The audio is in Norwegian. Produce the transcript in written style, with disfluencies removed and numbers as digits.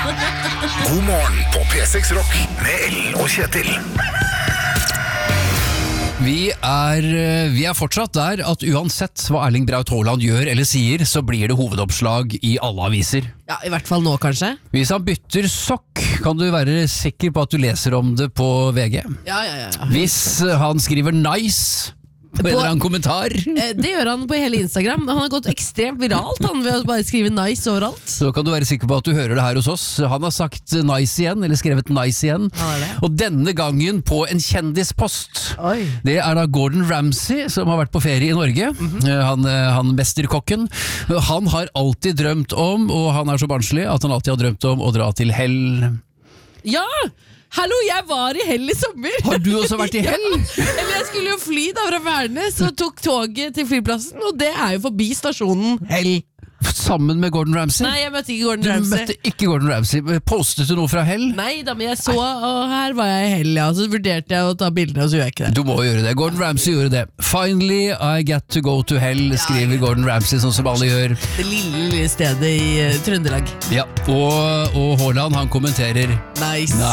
God morgen på P6 Rock med Ellen og Kjetil. Vi er fortsatt der at uansett hva Erling Braut Haaland gjør eller sier, så blir det hovedoppslag i alle aviser. Ja, i hvert fall nå kanskje. Hvis han bytter sokk, kan du være sikker på at du leser om det på VG. Ja. Hvis han skriver nice på en eller annen kommentar, Det gjør han på hele Instagram. Han har gått ekstremt viralt han ved å bare skrive nice overalt. så kan du være sikker på at du hører det her hos oss. Han har sagt nice igjen, eller skrevet nice igjen. Han er det. Og denne gangen på en kjendispost. Oi. Det er da Gordon Ramsay som har vært på ferie i Norge. Han mesterkokken. Han har alltid drømt om, og han er så barnslig at han alltid har drømt om å dra til hell. Ja! Hallo, jeg var i hell i sommer. Har du også vært i hell? Eller jeg skulle jo fly da fra Værnes og tok toget til flyplassen, og det er jo forbi stasjonen Hell. Sammen med Gordon Ramsay? Nei, jeg møtte ikke Gordon Du Ramsay. møtte ikke Gordon Ramsay. Postet du noe fra hell? Nei da, men jeg så, og her var jeg i hell, ja. Så vurderte jeg å ta bilder, og så gjør jeg ikke det. Du må gjøre det. Gordon Ramsay gjorde det. Finally, I get to go to hell, skriver Gordon Ramsay, sånn som alle gjør. Det lille stedet i Trøndelag. Ja, og Haaland, han kommenterer Nice.